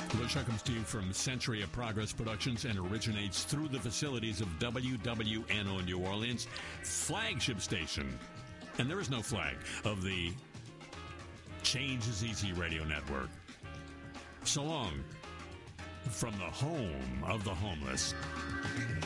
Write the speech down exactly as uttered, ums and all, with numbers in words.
The show comes to you from Century of Progress Productions and originates through the facilities of W W N O New Orleans, flagship station. And there is no flag of the Change is Easy Radio Network. So long from the home of the homeless.